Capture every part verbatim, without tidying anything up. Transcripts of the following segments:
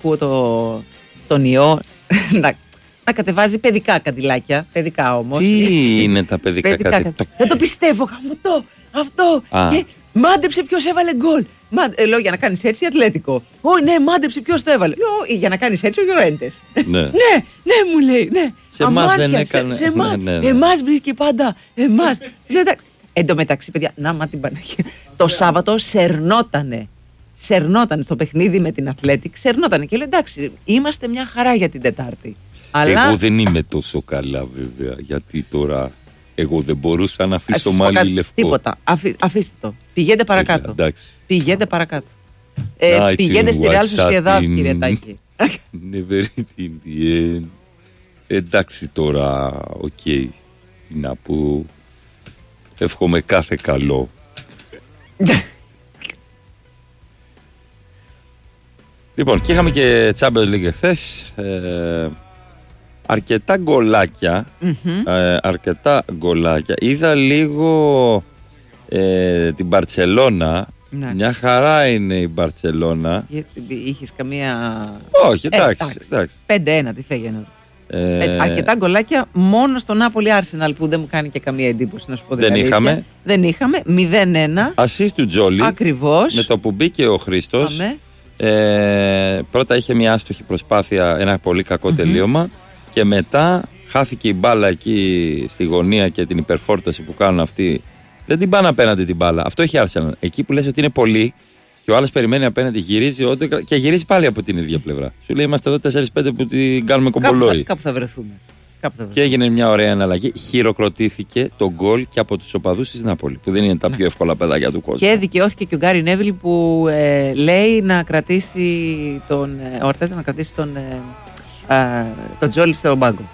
ακούω το, τον ιό να, να κατεβάζει παιδικά καντιλάκια. Παιδικά όμως. Τι είναι τα παιδικά, παιδικά καντιλάκια? Δεν το πιστεύω, χαμωτό. Αυτό. Και μάντεψε ποιος έβαλε γκολ. Μα, ε, λέω για να κάνεις έτσι Ατλέτικο. Ω, ναι, μάντεψε ποιος το έβαλε. Λέω για να κάνεις έτσι ο Γιωρέντες. Ναι. ναι, ναι, μου λέει. Ναι. Σε εμάς δεν έκανε. Σε, σε εμάς, ναι, ναι, ναι. εμάς βρίσκει πάντα. Εμάς. Εν τω μεταξύ, παιδιά, να μα την Παναγία. Το Σάββατο σερνότανε. Σερνότανε στο παιχνίδι με την Ατλέτικ. Σερνότανε. Και λέω εντάξει, είμαστε μια χαρά για την Τετάρτη. Αλλά... Εγώ δεν είμαι τόσο καλά, βέβαια. Γιατί τώρα. Εγώ δεν μπορούσα να αφήσω μάλι λευκό. Τίποτα. Αφή, αφήστε το. Πηγαίνετε παρακάτω. Εντάξει. Πηγαίνετε παρακάτω. Ε, ah, πηγαίνετε στη Real Sociedad, κύριε Τάκη. Never in the end. Εντάξει τώρα, οκ. Okay. Τι να πω. Εύχομαι κάθε καλό. Λοιπόν, και είχαμε και Champions League χθες. Ε, αρκετά γκολάκια. Mm-hmm. Ε, αρκετά γκολάκια. Είδα λίγο ε, την Μπαρτσελώνα. Ναι. Μια χαρά είναι η Μπαρτσελώνα. Είχες καμία... Όχι, εντάξει. Ε, εντάξει. πέντε ένα τι φέγαινε. Ε, αρκετά γκολάκια μόνο στο Νάπολη Arsenal που δεν μου κάνει και καμία εντύπωση να σου πω. Δεν είχαμε. Δεν είχαμε. μηδέν ένα. Ασίστ του Τζόλι. Ακριβώς. Με το που μπήκε ο Χρήστος. Ε, πρώτα είχε μια άστοχη προσπάθεια, ένα πολύ κακό mm-hmm. τελείωμα. Και μετά χάθηκε η μπάλα εκεί στη γωνία και την υπερφόρτωση που κάνουν αυτοί. Δεν την πάνε απέναντι την μπάλα. Αυτό έχει Arsenal. Εκεί που λες ότι είναι πολύ. Και ο άλλος περιμένει απέναντι, γυρίζει ό, και γυρίζει πάλι από την ίδια πλευρά. Σου λέει: είμαστε εδώ τέσσερα πέντε που την κάνουμε κομπολόι. Κάπου, κάπου θα βρεθούμε. Κάπου θα βρεθούμε. Και έγινε μια ωραία εναλλαγή. Χειροκροτήθηκε το γκολ και από τους οπαδούς της Νάπολη, που δεν είναι τα πιο εύκολα παιδάκια του κόσμου. Και δικαιώθηκε και ο Γκάρι Νέβιλ που ε, λέει να κρατήσει τον. Ε, ο Αρτέτα να κρατήσει τον. Ε, ε, τον Τζόλι στον πάγκο.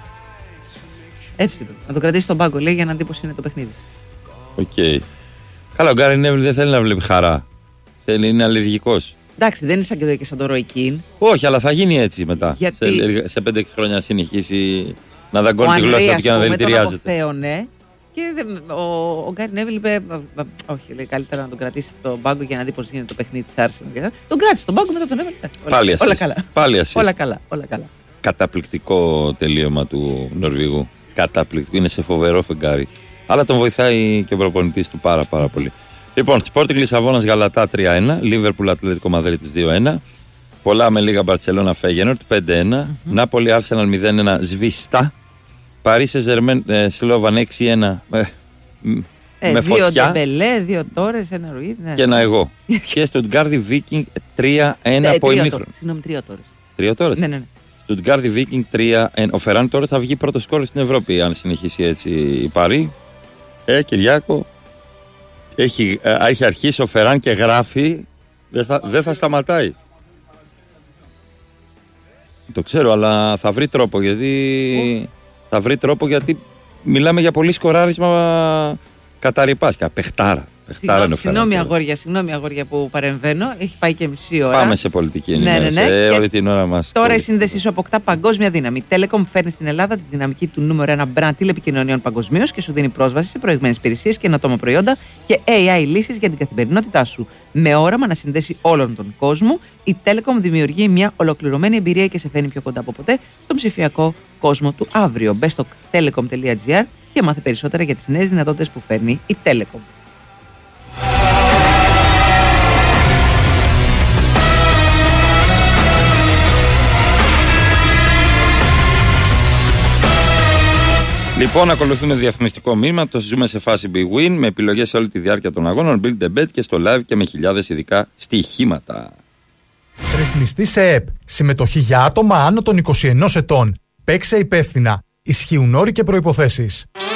Έτσι είπε. Να τον κρατήσει στον πάγκο, λέει, για να δει πώς είναι το παιχνίδι. Οκ. Okay. Καλά, ο Γκάρι Νέβιλ δεν θέλει να βλέπει χαρά. Είναι αλλεργικός. Εντάξει, δεν είναι σαν και, και σαν το Roy Keane. Όχι, αλλά θα γίνει έτσι μετά. Γιατί... Σε, σε πέντε έξι χρόνια να συνεχίσει να δαγκώνει τη γλώσσα του και να δηλητηριάζεται. Θεώνε, και δεν, ο, ο Γκάρι Νέβιλ είπε. Όχι, λέει καλύτερα να τον κρατήσει στον πάγκο για να δει πώς γίνεται το παιχνίδι της Arsenal. Τον κράτησε στον πάγκο, μετά τον έβαλε. Πάλι όλα, όλα καλά. Πάλι όλα καλά. Όλα καλά. Καταπληκτικό τελείωμα του Νορβηγού. Καταπληκτικό. Είναι σε φοβερό φεγγάρι. Αλλά τον βοηθάει και ο προπονητής του πάρα πάρα πολύ. Λοιπόν, Sporting Λισαβόνας Γαλατά τρία ένα, Liverpool Ατλέτικο Μαδρίτης δύο ένα, πολλά με λίγα Μπαρτσελώνα Φέγενορτ πέντε ένα, mm-hmm. Νάπολη Arsenal μηδέν ένα σβηστά, Παρί Σεζερμέν Σλόβαν έξι ένα ε, ε, με φωτιά. Δύο Ντεμπελέ, δύο Τόρες, ένα Ρουίδ. Ναι. Και ένα εγώ. Και Στουτγκάρδι Βίκινγκ τρία ένα από ημίχρονο. Συγγνώμη, τρία Τόρες. Τρία Τόρες. Ναι, ναι, ναι. Στουτγκάρδι Βίκινγκ τρία ένα. Ο Φεράν τώρα θα βγει πρώτο σκόρ στην Ευρώπη, αν συνεχίσει έτσι η Παρί. Ε, Κυριάκο. Έχει, έχει αρχίσει ο Φεράν και γράφει, δεν θα, δεν θα σταματάει. Το ξέρω, αλλά θα βρει τρόπο, γιατί θα βρει τρόπο γιατί μιλάμε για πολύ σκοράρισμα κατά ρηπάσια. Παιχτάρα. Συγγνώμη, συγγνώμη αγόρια, συγγνώμη αγόρια που παρεμβαίνω. Έχει πάει και μισή ώρα. Πάμε σε πολιτική ενημέρωση. Ναι, ναι, ναι. Όλη την ώρα μας. Τώρα η σύνδεσή σου αποκτά παγκόσμια δύναμη. Telecom φέρνει στην Ελλάδα τη δυναμική του νούμερο ένα brand τηλεπικοινωνιών παγκοσμίως και σου δίνει πρόσβαση σε προηγμένες υπηρεσίες και καινοτόμα προϊόντα και έι άι λύσεις για την καθημερινότητά σου. Με όραμα να συνδέσει όλον τον κόσμο, η Telecom δημιουργεί μια ολοκληρωμένη εμπειρία και σε φέρνει πιο κοντά από ποτέ στον ψηφιακό κόσμο του αύριο. Μπες στο telecom τελεία τζι άρ και μάθε περισσότερα για τις νέες δυνατότητες που φέρνει η Telecom. Λοιπόν, ακολουθούμε διαφημιστικό μήνυμα. Το ζούμε σε φάση Big Win με επιλογές σε όλη τη διάρκεια των αγώνων. Build the bet και στο live και με χιλιάδες ειδικά στοιχήματα. Ρυθμιστή σε ΕΠ. Συμμετοχή για άτομα άνω των είκοσι ενός ετών. Παίξε υπεύθυνα. Ισχύουν όροι και προϋποθέσεις.